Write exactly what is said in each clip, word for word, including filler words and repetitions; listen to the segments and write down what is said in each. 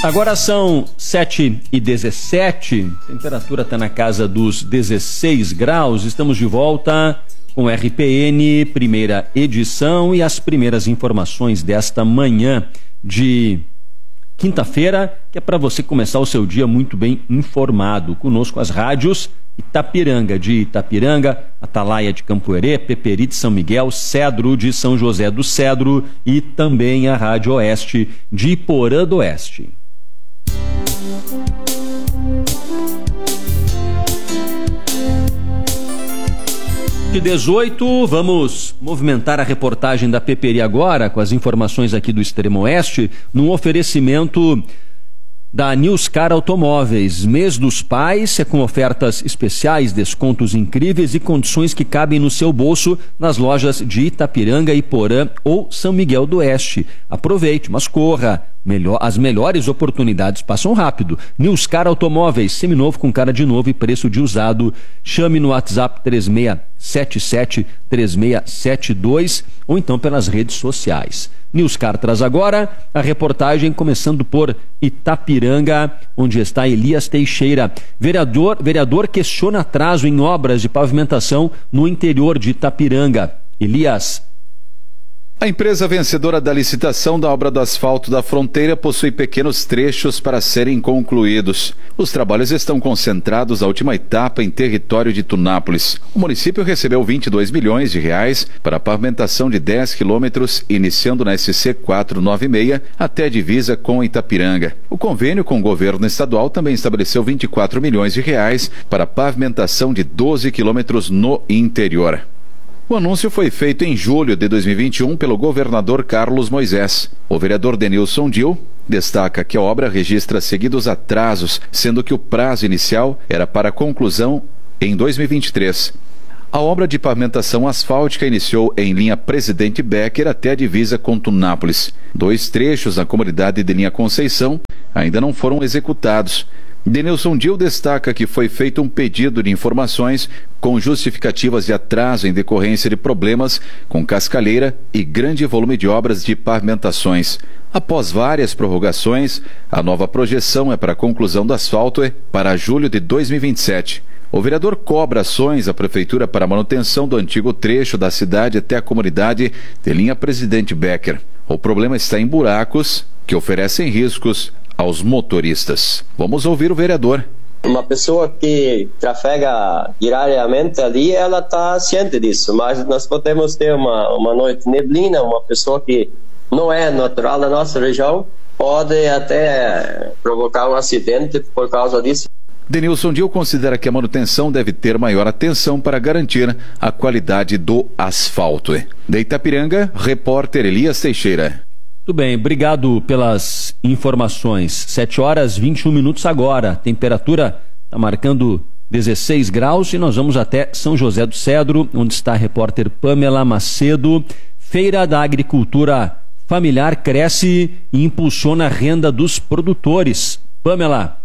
Agora são sete e dezessete, temperatura está na casa dos dezesseis graus, estamos de volta com R P N, primeira edição, e as primeiras informações desta manhã de quinta-feira, que é para você começar o seu dia muito bem informado. Conosco as rádios Itapiranga de Itapiranga, Atalaia de Campoerê, Peperi de São Miguel, Cedro de São José do Cedro e também a Rádio Oeste de Iporã do Oeste. dezoito, vamos movimentar a reportagem da Peperi agora com as informações aqui do Extremo Oeste, num oferecimento da Newscar Automóveis. Mês dos Pais é com ofertas especiais, descontos incríveis e condições que cabem no seu bolso nas lojas de Itapiranga, Iporã ou São Miguel do Oeste. Aproveite, mas corra. Melhor, as melhores oportunidades passam rápido. Newscar Automóveis, seminovo com cara de novo e preço de usado. Chame no WhatsApp três seis sete sete, três seis sete dois ou então pelas redes sociais. Newscar traz agora a reportagem começando por Itapiranga, onde está Elias Teixeira. Vereador, vereador questiona atraso em obras de pavimentação no interior de Itapiranga. Elias. A empresa vencedora da licitação da obra do asfalto da fronteira possui pequenos trechos para serem concluídos. Os trabalhos estão concentrados à última etapa em território de Tunápolis. O município recebeu vinte e dois milhões de reais para a pavimentação de dez quilômetros, iniciando na S C quatrocentos e noventa e seis até a divisa com Itapiranga. O convênio com o governo estadual também estabeleceu vinte e quatro milhões de reais para a pavimentação de doze quilômetros no interior. O anúncio foi feito em julho de dois mil e vinte e um pelo governador Carlos Moisés. O vereador Denilson Dil destaca que a obra registra seguidos atrasos, sendo que o prazo inicial era para conclusão em dois mil e vinte e três. A obra de pavimentação asfáltica iniciou em linha Presidente Becker até a divisa com Tunápolis. Dois trechos na comunidade de linha Conceição ainda não foram executados. Denilson Dil destaca que foi feito um pedido de informações com justificativas de atraso em decorrência de problemas com cascalheira e grande volume de obras de pavimentações. Após várias prorrogações, a nova projeção é para a conclusão do asfalto para julho de dois mil e vinte e sete. O vereador cobra ações à prefeitura para a manutenção do antigo trecho da cidade até a comunidade de linha Presidente Becker. O problema está em buracos que oferecem riscos aos motoristas. Vamos ouvir o vereador. Uma pessoa que trafega diariamente ali, ela está ciente disso, mas nós podemos ter uma, uma noite neblina, uma pessoa que não é natural da nossa região, pode até provocar um acidente por causa disso. Denilson Dil considera que a manutenção deve ter maior atenção para garantir a qualidade do asfalto. De Itapiranga, repórter Elias Teixeira. Tudo bem, obrigado pelas informações. sete horas e vinte e um minutos agora. Temperatura está marcando dezesseis graus e nós vamos até São José do Cedro, onde está a repórter Pamela Macedo. Feira da Agricultura Familiar cresce e impulsiona a renda dos produtores. Pamela.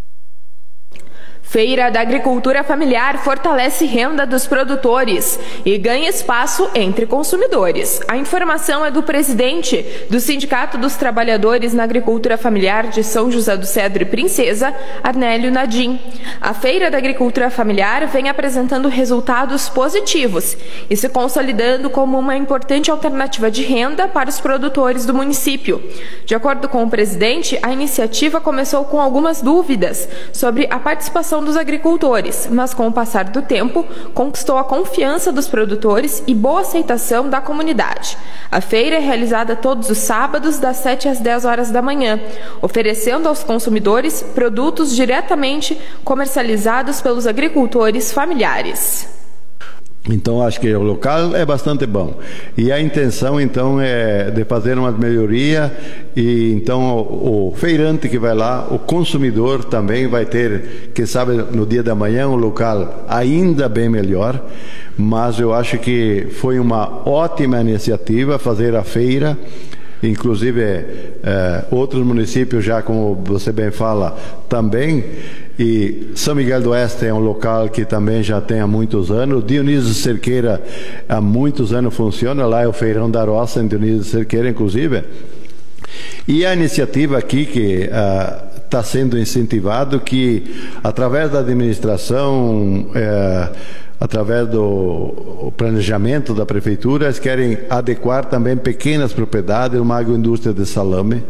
Feira da Agricultura Familiar fortalece renda dos produtores e ganha espaço entre consumidores. A informação é do presidente do Sindicato dos Trabalhadores na Agricultura Familiar de São José do Cedro e Princesa, Arnélio Nadim. A Feira da Agricultura Familiar vem apresentando resultados positivos e se consolidando como uma importante alternativa de renda para os produtores do município. De acordo com o presidente, a iniciativa começou com algumas dúvidas sobre a participação dos agricultores, mas com o passar do tempo, conquistou a confiança dos produtores e boa aceitação da comunidade. A feira é realizada todos os sábados, das sete às dez horas da manhã, oferecendo aos consumidores produtos diretamente comercializados pelos agricultores familiares. Então, acho que o local é bastante bom. E a intenção, então, é de fazer uma melhoria e, então, o, o feirante que vai lá, o consumidor também vai ter, quem sabe, no dia da manhã, um local ainda bem melhor. Mas eu acho que foi uma ótima iniciativa fazer a feira. Inclusive, eh, outros municípios já, como você bem fala, também. E São Miguel do Oeste é um local que também já tem há muitos anos. Dionísio Cerqueira há muitos anos funciona, lá é o Feirão da Roça, em Dionísio Cerqueira, inclusive. E a iniciativa aqui, que uh, está sendo incentivado, que através da administração, é, através do planejamento da prefeitura, eles querem adequar também pequenas propriedades, uma agroindústria de salame,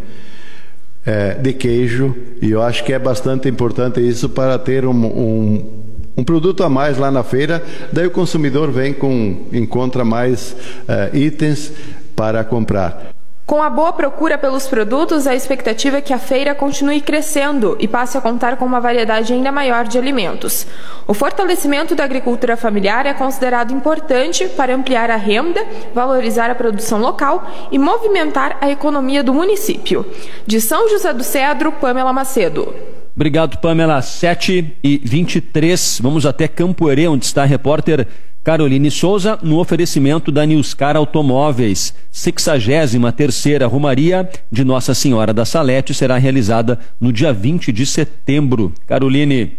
é, de queijo, e eu acho que é bastante importante isso para ter um, um, um produto a mais lá na feira. Daí o consumidor vem com, encontra mais é, itens para comprar. Com a boa procura pelos produtos, a expectativa é que a feira continue crescendo e passe a contar com uma variedade ainda maior de alimentos. O fortalecimento da agricultura familiar é considerado importante para ampliar a renda, valorizar a produção local e movimentar a economia do município. De São José do Cedro, Pamela Macedo. Obrigado, Pamela. sete e vinte e três. Vamos até Campoerê, onde está a repórter Caroline Souza, no oferecimento da Newscar Automóveis. sexagésima terceira Romaria de Nossa Senhora da Salete será realizada no dia vinte de setembro. Caroline.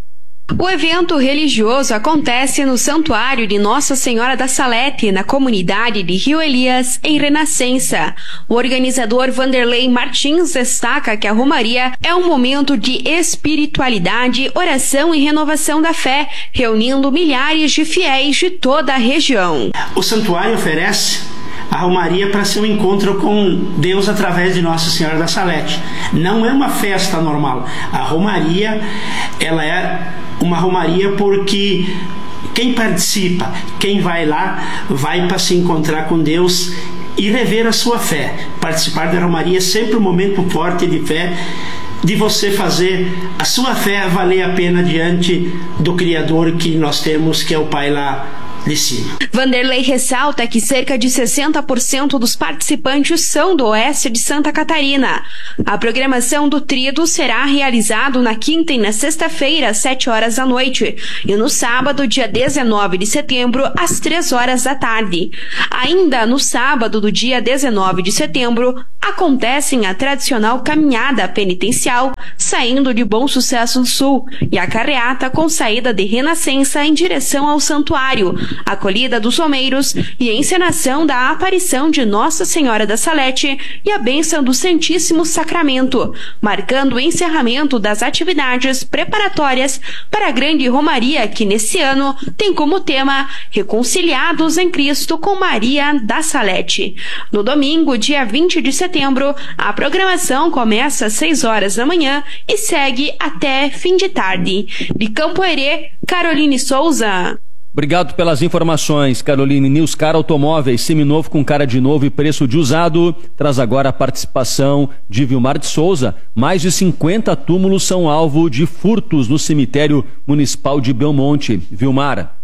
O evento religioso acontece no Santuário de Nossa Senhora da Salete, na comunidade de Rio Elias, em Renascença. O organizador Vanderlei Martins destaca que a Romaria é um momento de espiritualidade, oração e renovação da fé, reunindo milhares de fiéis de toda a região. O santuário oferece a Romaria para ser um encontro com Deus através de Nossa Senhora da Salete. Não é uma festa normal. A Romaria, ela é uma Romaria porque quem participa, quem vai lá, vai para se encontrar com Deus e rever a sua fé. Participar da Romaria é sempre um momento forte de fé, de você fazer a sua fé valer a pena diante do Criador que nós temos, que é o Pai lá de cima. Vanderlei ressalta que cerca de sessenta por cento dos participantes são do oeste de Santa Catarina. A programação do Trido será realizado na quinta e na sexta-feira, às sete horas da noite, e no sábado, dia dezenove de setembro, às três horas da tarde. Ainda no sábado do dia dezenove de setembro, acontece a tradicional caminhada penitencial, saindo de Bom Sucesso do Sul, e a carreata com saída de Renascença em direção ao santuário, acolhida dos romeiros e encenação da aparição de Nossa Senhora da Salete e a bênção do Santíssimo Sacramento, marcando o encerramento das atividades preparatórias para a grande Romaria, que nesse ano tem como tema Reconciliados em Cristo com Maria da Salete. No domingo, dia vinte de setembro, a programação começa às seis horas da manhã e segue até fim de tarde. De Campoerê, Caroline Souza. Obrigado pelas informações, Caroline. Newscar Automóveis, seminovo com cara de novo e preço de usado, traz agora a participação de Vilmar de Souza. Mais de cinquenta túmulos são alvo de furtos no cemitério municipal de Belmonte. Vilmar.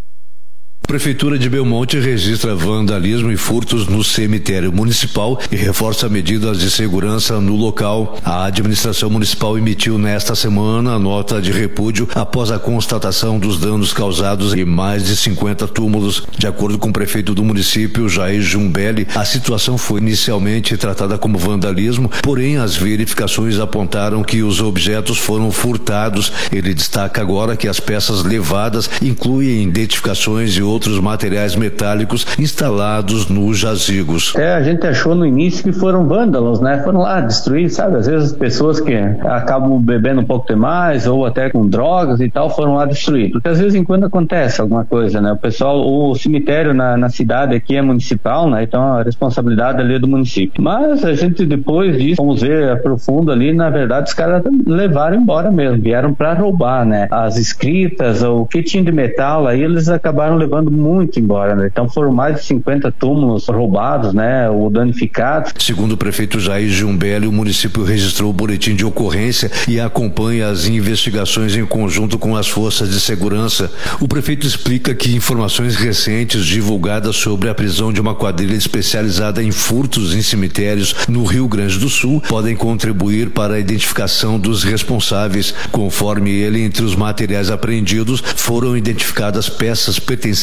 A Prefeitura de Belmonte registra vandalismo e furtos no cemitério municipal e reforça medidas de segurança no local. A administração municipal emitiu nesta semana a nota de repúdio após a constatação dos danos causados em mais de cinquenta túmulos. De acordo com o prefeito do município, Jair Jumbelli, a situação foi inicialmente tratada como vandalismo, porém as verificações apontaram que os objetos foram furtados. Ele destaca agora que as peças levadas incluem identificações e outros materiais metálicos instalados nos jazigos. É, a gente achou no início que foram vândalos, né? Foram lá destruir, sabe? Às vezes pessoas que acabam bebendo um pouco demais ou até com drogas e tal foram lá destruir. Porque às vezes em quando acontece alguma coisa, né? O pessoal, o cemitério na, na cidade aqui é municipal, né? Então a responsabilidade ali é do município. Mas a gente depois disso, vamos ver aprofundo ali, na verdade os caras levaram embora mesmo, vieram para roubar, né? As escritas, o que tinha de metal aí, eles acabaram levando muito embora, né? Então foram mais de cinquenta túmulos roubados, né? Ou danificados. Segundo o prefeito Jair Jumbelli, o município registrou o boletim de ocorrência e acompanha as investigações em conjunto com as forças de segurança. O prefeito explica que informações recentes divulgadas sobre a prisão de uma quadrilha especializada em furtos em cemitérios no Rio Grande do Sul podem contribuir para a identificação dos responsáveis. Conforme ele, entre os materiais apreendidos foram identificadas peças pertencentes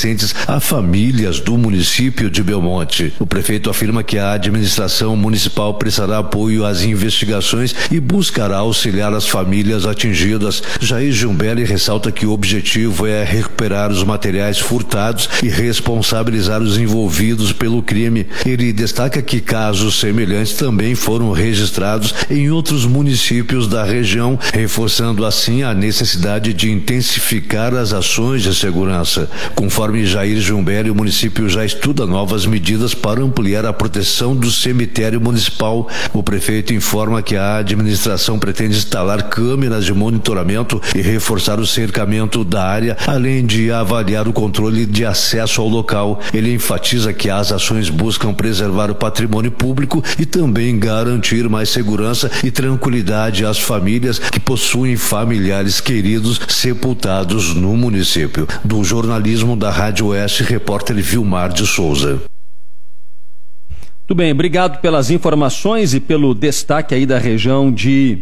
pertencentes a famílias do município de Belmonte. O prefeito afirma que a administração municipal prestará apoio às investigações e buscará auxiliar as famílias atingidas. Jair Giumbelli ressalta que o objetivo é recuperar os materiais furtados e responsabilizar os envolvidos pelo crime. Ele destaca que casos semelhantes também foram registrados em outros municípios da região, reforçando assim a necessidade de intensificar as ações de segurança. Conforme Jair Giumbelli, o município já estuda novas medidas para ampliar a proteção do cemitério municipal. O prefeito informa que a administração pretende instalar câmeras de monitoramento e reforçar o cercamento da área, além de avaliar o controle de acesso ao local. Ele enfatiza que as ações buscam preservar o patrimônio público e também garantir mais segurança e tranquilidade às famílias que possuem familiares queridos sepultados no município. Do jornalismo da Rádio Oeste, repórter Vilmar de Souza. Muito bem, obrigado pelas informações e pelo destaque aí da região de,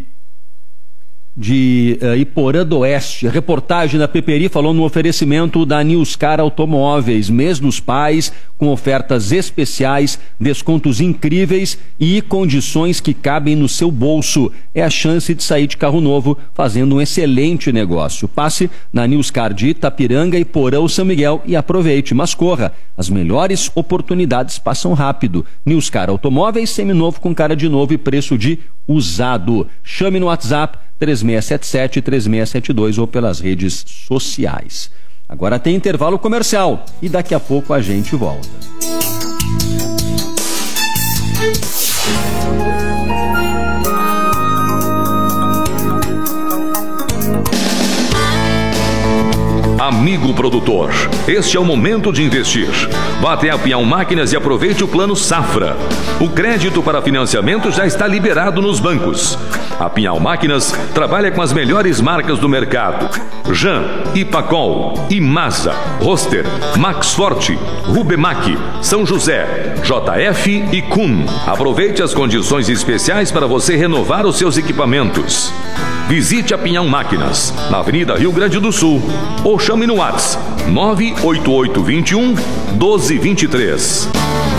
de uh, Iporã do Oeste. A reportagem da Peperi falou no oferecimento da Newscar Automóveis, mês dos pais, com ofertas especiais, descontos incríveis e condições que cabem no seu bolso. É a chance de sair de carro novo fazendo um excelente negócio. Passe na Newscar de Itapiranga, Iporã ou São Miguel e aproveite, mas corra. As melhores oportunidades passam rápido. Newscar Automóveis, seminovo com cara de novo e preço de usado. Chame no WhatsApp três seis sete sete, três seis sete dois ou pelas redes sociais. Agora tem intervalo comercial e daqui a pouco a gente volta. Amigo produtor, este é o momento de investir. Vá até a Pinhão Máquinas e aproveite o plano Safra. O crédito para financiamento já está liberado nos bancos. A Pinhão Máquinas trabalha com as melhores marcas do mercado: Jan, Ipacol, Imasa, Roster, Max Forte, Rubemac, São José, J F e Kuhn. Aproveite as condições especiais para você renovar os seus equipamentos. Visite a Pinhão Máquinas, na Avenida Rio Grande do Sul, ou chame no WhatsApp nove oito oito dois um, um dois dois três.